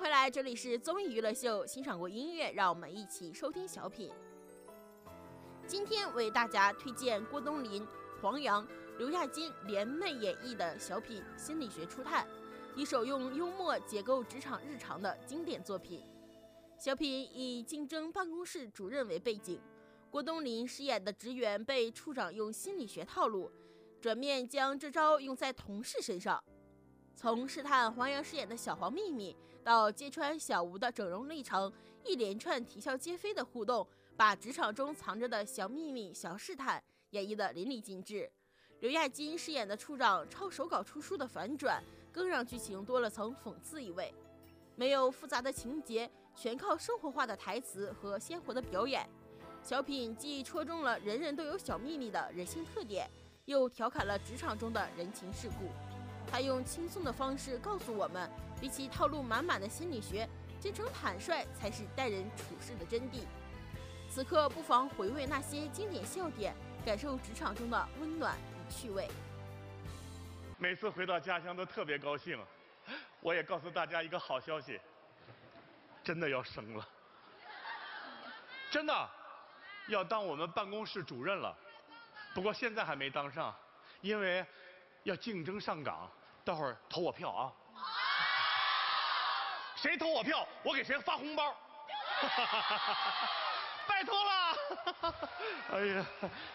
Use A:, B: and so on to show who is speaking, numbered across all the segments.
A: 回来，这里是综艺娱乐秀，欣赏过音乐，让我们一起收听小品。今天为大家推荐郭冬临、黄洋、刘亚金联袂演绎的小品《心理学初探》，一首用幽默解构职场日常的经典作品。小品以竞争办公室主任为背景，郭冬临饰演的职员被处长用心理学套路，转面将这招用在同事身上。从试探黄洋饰演的小黄秘密，到揭穿小吴的整容历程，一连串啼笑皆非的互动，把职场中藏着的小秘密、小试探演绎得淋漓尽致。刘亚金饰演的处长抄手稿出书的反转，更让剧情多了层讽刺意味。没有复杂的情节，全靠生活化的台词和鲜活的表演。小品既戳中了人人都有小秘密的人性特点，又调侃了职场中的人情世故。他用轻松的方式告诉我们，比起套路满满的心理学，真诚坦率才是待人处事的真谛。此刻不妨回味那些经典笑点，感受职场中的温暖与趣味。
B: 每次回到家乡都特别高兴。我也告诉大家一个好消息，真的要升了，真的要当我们办公室主任了。不过现在还没当上，因为要竞争上岗。待会儿投我票啊！谁投我票，我给谁发红包。拜托了！哎呀，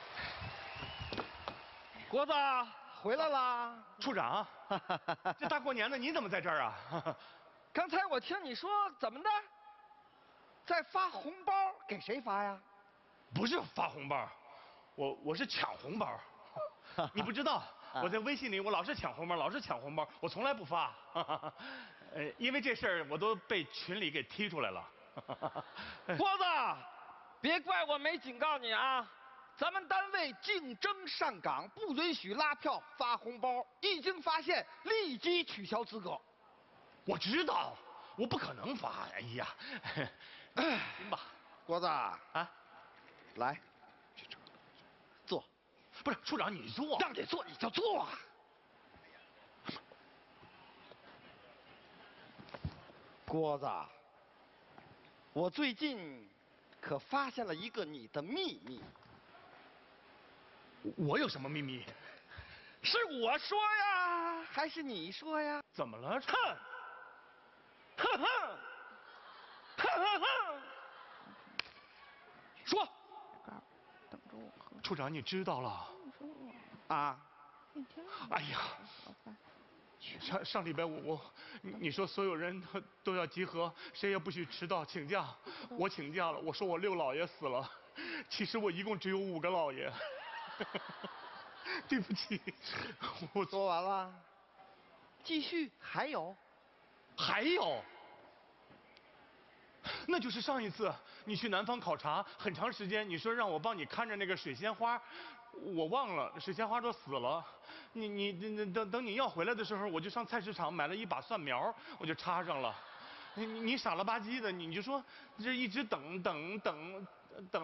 C: 国子回来啦！
B: 处长，这大过年的你怎么在这儿啊？
C: 刚才我听你说怎么的，在发红包，给谁发呀？
B: 不是发红包，我是抢红包。你不知道，我在微信里我老是抢红包，老是抢红包，我从来不发。因为这事儿我都被群里给踢出来了。
C: 郭子，别怪我没警告你啊！咱们单位竞争上岗，不允许拉票发红包，一经发现立即取消资格。
B: 我知道，我不可能发。哎呀，行吧，
C: 郭子啊，来，坐。
B: 不是处长，你坐。
C: 让你坐你就坐啊。郭子，我最近可发现了一个你的秘密。
B: 我有什么秘密？
C: 是我说呀，还是你说呀？
B: 怎么了？
C: 哼，哼哼，哼哼哼，说。
D: 等着我喝。
B: 处长，你知道了？
C: 啊？
B: 哎呀，上礼拜五你说所有人都要集合，谁也不许迟到请假。我请假了，我说我6老爷死了，其实我一共只有5个老爷。对不起，我
C: 说完了。继续，还有？
B: 还有？那就是上一次你去南方考察很长时间，你说让我帮你看着那个水仙花，我忘了，水仙花都死了。等你要回来的时候，我就上菜市场买了一把蒜苗，我就插上了。你傻了吧唧的，你就说这一直等。